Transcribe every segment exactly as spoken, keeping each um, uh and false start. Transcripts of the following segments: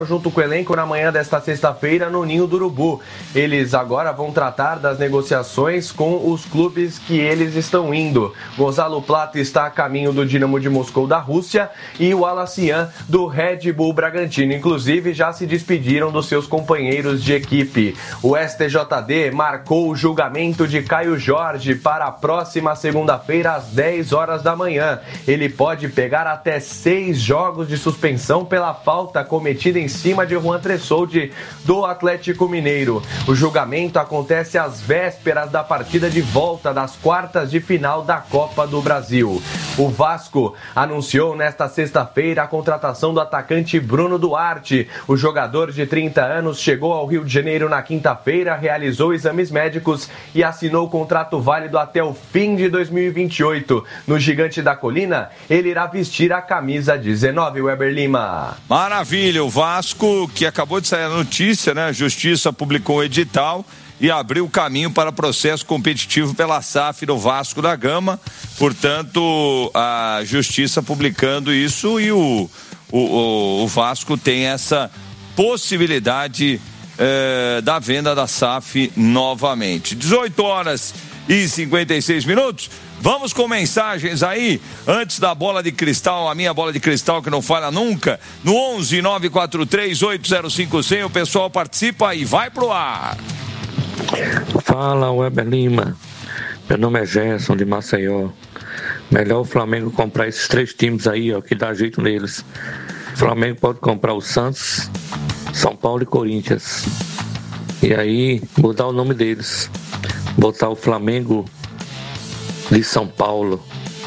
junto com o elenco na manhã desta sexta-feira no Ninho do Urubu. Eles agora vão tratar das negociações com os clubes que eles estão indo. Gonzalo Plata está a caminho do Dinamo de Moscou da Rússia e o Alassian do Red Bull Bragantino. Inclusive já se despediram dos seus companheiros de equipe. O S T J D marcou o julgamento de Caio Jorge para a próxima segunda-feira às dez horas da manhã. Ele pode pegar até seis jogos de suspensão pela falta cometida em cima de Juan Tressoldi do Atlético Mineiro. O julgamento acontece às vésperas da partida de volta das quartas de final da Copa do Brasil. O Vasco anunciou nesta sexta-feira a contratação do atacante Bruno Duarte. O jogador de trinta anos chegou ao Rio de Janeiro na quinta-feira, realizou exames médicos e assinou contrato válido até o fim de dois mil e vinte e oito. No Gigante da Colina, ele irá vestir a camisa dezenove, Weber Lima. Maravilha, o Vasco que acabou de sair a notícia, né? A Justiça publicou o edital e abriu caminho para processo competitivo pela S A F do Vasco da Gama. Portanto, a Justiça publicando isso e o, o, o Vasco tem essa possibilidade eh, da venda da S A F novamente. dezoito horas e cinquenta e seis minutos. Vamos com mensagens aí, antes da bola de cristal, a minha bola de cristal que não falha nunca, no onze nove quatro três oito zero cinco zero zero, o pessoal participa e vai pro ar. Fala, Weber Lima, meu nome é Gerson de Maceió. Melhor o Flamengo comprar esses três times aí, ó, que dá jeito neles. O Flamengo pode comprar o Santos, São Paulo e Corinthians, e aí mudar o nome deles, botar o Flamengo de São Paulo.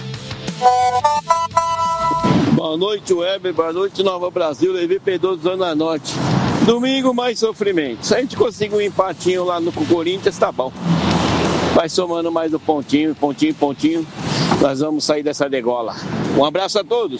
Boa noite, Weber. Boa noite, Nova Brasil. Levi Pedroso, Zona Norte. Domingo, mais sofrimento. Se a gente conseguir um empatinho lá no Corinthians, tá bom. Vai somando mais um pontinho, pontinho, pontinho. Nós vamos sair dessa degola. Um abraço a todos.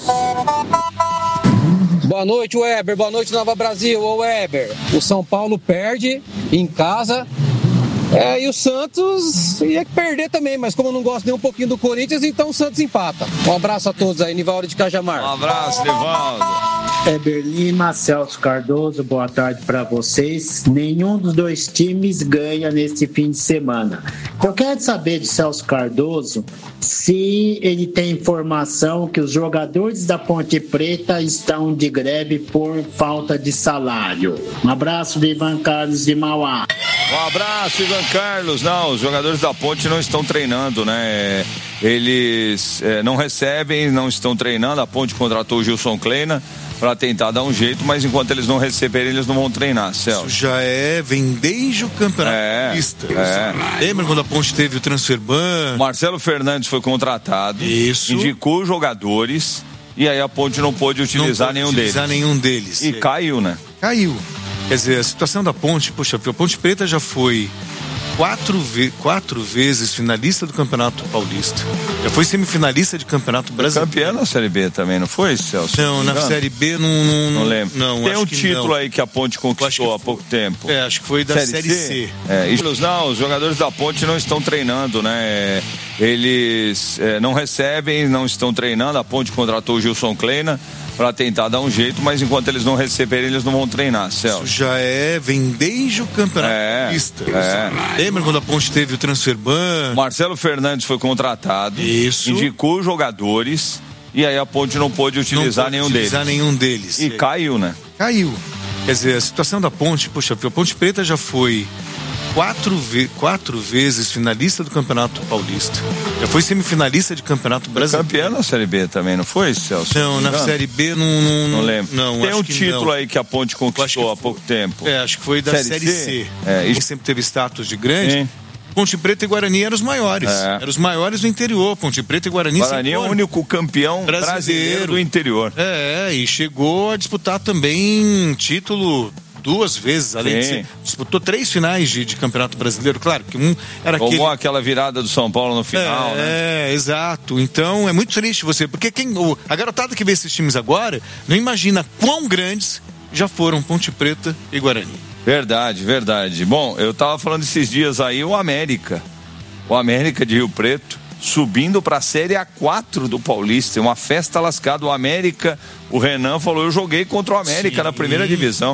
Boa noite, Weber. Boa noite, Nova Brasil. Ô, Weber, o São Paulo perde em casa. É, e o Santos ia perder também, mas como eu não gosto nem um pouquinho do Corinthians, então o Santos empata. Um abraço a todos aí, Nivaldo de Cajamar. Um abraço, Nivaldo. Weber Lima, Celso Cardoso, boa tarde para vocês. Nenhum dos dois times ganha nesse fim de semana. Eu quero saber de Celso Cardoso se ele tem informação que os jogadores da Ponte Preta estão de greve por falta de salário. Um abraço de Ivan Carlos de Mauá. Um abraço, Ivan Carlos. Não, os jogadores da Ponte não estão treinando, né? Eles é, não recebem, não estão treinando. A Ponte contratou o Gilson Kleina para tentar dar um jeito, mas enquanto eles não receberem, eles não vão treinar, Celso. Isso já é, vem desde o Campeonato Paulista. É, é. Lembra quando a Ponte teve o transfer ban? Marcelo Fernandes foi contratado, Isso. indicou os jogadores e aí a Ponte não pôde utilizar não pôde nenhum utilizar deles. nenhum deles. E caiu, né? Caiu. Quer dizer, a situação da Ponte, poxa, a Ponte Preta já foi quatro, ve- quatro vezes finalista do Campeonato Paulista. Já foi semifinalista de Campeonato Brasileiro. Campeão na Série B também, não foi, Celso? Não, na não. Série B não... Não, Não lembro. Não, Tem acho um que título não. aí que a Ponte conquistou há pouco tempo. É, acho que foi da Série, série C. É, e, não, os jogadores da Ponte não estão treinando, né? Eles é, não recebem, não estão treinando. A Ponte contratou o Gilson Kleina para tentar dar um jeito, mas enquanto eles não receberem, eles não vão treinar, Celso. Isso já é, vem desde o Campeonato É, Paulista. é. Lembra quando a Ponte teve o transfer ban? Marcelo Fernandes foi contratado, Isso. indicou os jogadores e aí a Ponte não pôde utilizar não pôde nenhum utilizar deles. nenhum deles. E caiu, né? Caiu. Quer dizer, a situação da Ponte, poxa, a Ponte Preta já foi quatro, ve- quatro vezes finalista do Campeonato Paulista. Já foi semifinalista de Campeonato Brasileiro. Campeão na Série B também, não foi, Celso? Não, na Não. Série B não... Não, Não lembro. Não, Tem acho um que título não. aí que a Ponte conquistou há pouco tempo. É, acho que foi da Série Série, C. C. É, E isso- sempre teve status de grande. Sim. Ponte Preta e Guarani eram os maiores. É. Eram os maiores do interior. Ponte Preta e Guarani Guarani é o sempre foram. único campeão brasileiro. Brasileiro. do interior. É, e chegou a disputar também título duas vezes, além Sim. de ser, disputou três finais de, de Campeonato Brasileiro, claro, que um era Tomou aquele... aquela virada do São Paulo no final, é, né? É, exato. Então é muito triste você, porque quem, o, a garotada que vê esses times agora não imagina quão grandes já foram Ponte Preta e Guarani. Verdade, verdade. Bom, eu tava falando esses dias aí, o América. O América de Rio Preto subindo para a Série A quatro do Paulista. Uma festa lascada. O América, o Renan falou, eu joguei contra o América Sim. na primeira divisão.